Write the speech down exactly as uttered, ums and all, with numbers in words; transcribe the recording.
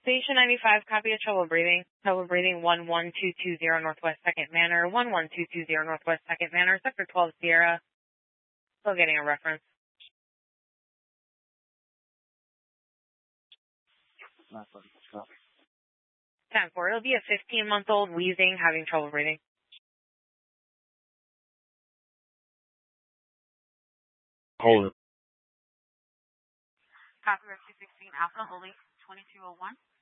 Station ninety-five, copy of trouble breathing. Trouble breathing one one two two zero Northwest second Manor, one one two two zero Northwest second Manor, Sector twelve Sierra. Still getting a reference. ten four, it'll be a fifteen-month-old wheezing, having trouble breathing. Hold it. Copy of two sixteen Alpha, Oli, twenty-two oh one.